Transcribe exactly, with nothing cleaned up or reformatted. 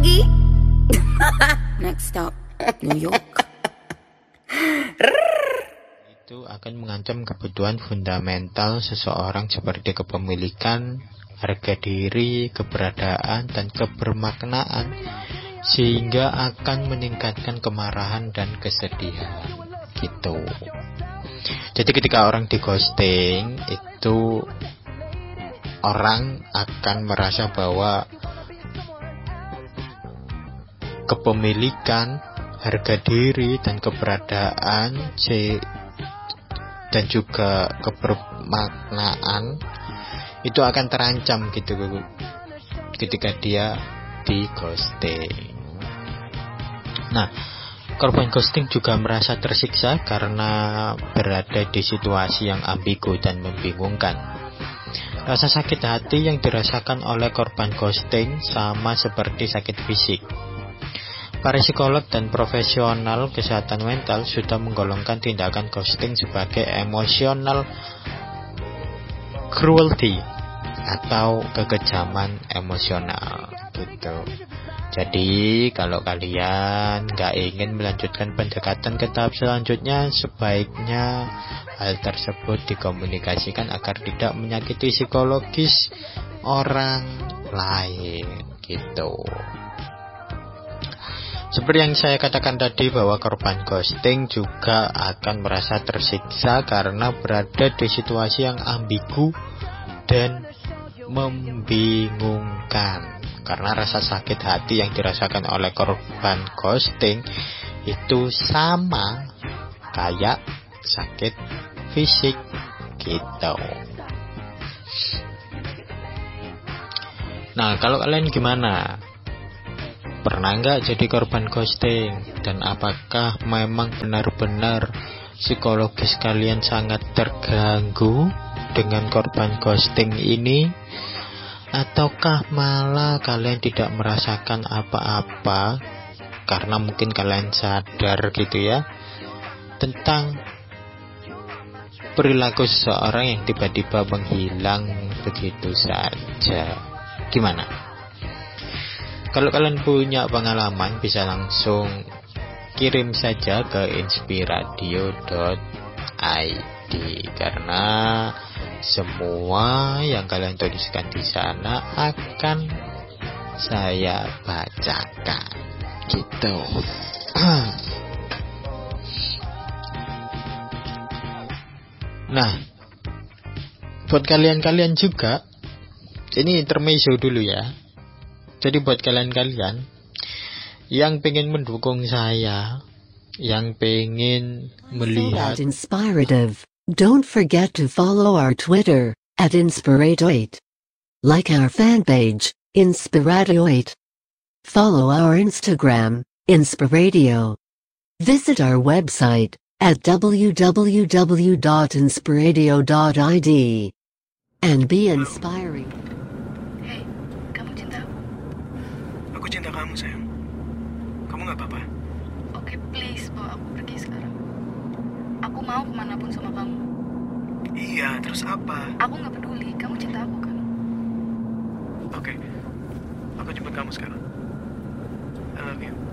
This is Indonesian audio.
lagi. Next stop, New York. Itu akan mengancam kebutuhan fundamental seseorang seperti kepemilikan, harga diri, keberadaan, dan kebermaknaan, sehingga akan meningkatkan kemarahan dan kesedihan gitu. Jadi ketika orang di ghosting itu orang akan merasa bahwa kepemilikan, harga diri, dan keberadaan dan juga kebermaknaan itu akan terancam gitu ketika dia di ghosting. Nah, korban ghosting juga merasa tersiksa karena berada di situasi yang ambigu dan membingungkan. Rasa sakit hati yang dirasakan oleh korban ghosting sama seperti sakit fisik. Para psikolog dan profesional kesehatan mental sudah menggolongkan tindakan ghosting sebagai emotional cruelty atau kekejaman emosional gitu. Jadi kalau kalian gak ingin melanjutkan pendekatan ke tahap selanjutnya, sebaiknya hal tersebut dikomunikasikan agar tidak menyakiti psikologis orang lain gitu. Seperti yang saya katakan tadi, bahwa korban ghosting juga akan merasa tersiksa karena berada di situasi yang ambigu dan membingungkan. Karena rasa sakit hati yang dirasakan oleh korban ghosting itu sama kayak sakit fisik gitu. Nah, kalau kalian gimana? Pernah nggak jadi korban ghosting? Dan apakah memang benar-benar psikologis kalian sangat terganggu dengan korban ghosting ini? Ataukah malah kalian tidak merasakan apa-apa karena mungkin kalian sadar gitu ya tentang perilaku seseorang yang tiba-tiba menghilang begitu saja? Gimana? Kalau kalian punya pengalaman, bisa langsung kirim saja ke inspiradio dot i d, karena semua yang kalian tuliskan di sana akan saya bacakan gitu. Nah, buat kalian-kalian juga, ini intermezzo dulu ya. Jadi buat kalian-kalian yang pengen mendukung saya, yang pengen melihat inspirative, don't forget to follow our Twitter at Inspiratoid. Like our fan page, Inspiratoid. Follow our Instagram, Inspiradio. Visit our website at w w w dot inspiradio dot i d and be inspiring. Aku cinta kamu, sayang. Kamu gak apa-apa? Oke, please bawa aku pergi sekarang. Aku mau kemanapun sama kamu. Iya, terus apa? Aku gak peduli, kamu cinta aku kan? Oke, aku jemput kamu sekarang. I love you.